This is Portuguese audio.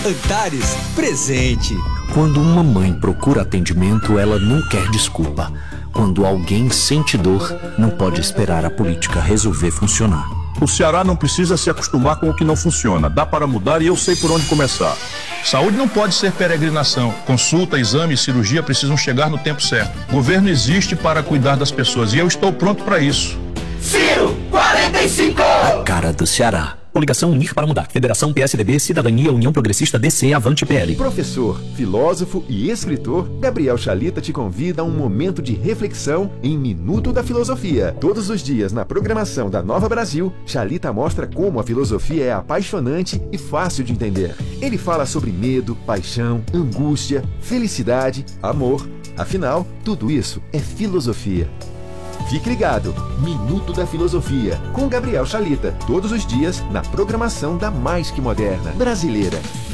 Antares, presente. Quando uma mãe procura atendimento, ela não quer desculpa. Quando alguém sente dor, não pode esperar a política resolver funcionar. O Ceará não precisa se acostumar com o que não funciona. Dá para mudar e eu sei por onde começar. Saúde não pode ser peregrinação. Consulta, exame e cirurgia precisam chegar no tempo certo. O governo existe para cuidar das pessoas e eu estou pronto para isso. Ciro, 45! A cara do Ceará. Coligação Unir para Mudar. Federação PSDB, Cidadania, União Progressista, DC, Avante PL. Professor, filósofo e escritor, Gabriel Chalita te convida a um momento de reflexão em Minuto da Filosofia. Todos os dias na programação da Nova Brasil, Chalita mostra como a filosofia é apaixonante e fácil de entender. Ele fala sobre medo, paixão, angústia, felicidade, amor. Afinal, tudo isso é filosofia. Fique ligado, Minuto da Filosofia, com Gabriel Chalita, todos os dias na programação da Mais Que Moderna Brasileira.